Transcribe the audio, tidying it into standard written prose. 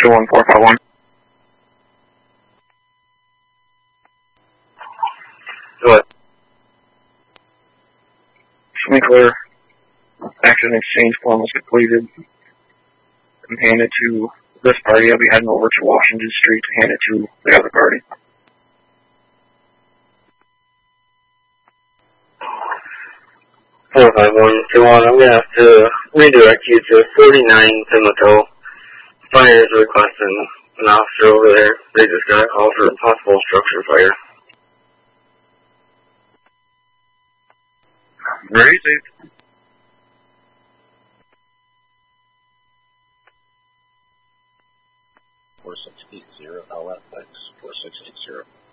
21451. What? Sprinkler action exchange form was completed and handed to this party. I'll be heading over to Washington Street to hand it to the other party. 45121, I'm going to have to redirect you to 49 Pimlico. Fire is requesting an officer over there. They just got offered a possible structure fire. Very safe. LFX 4680.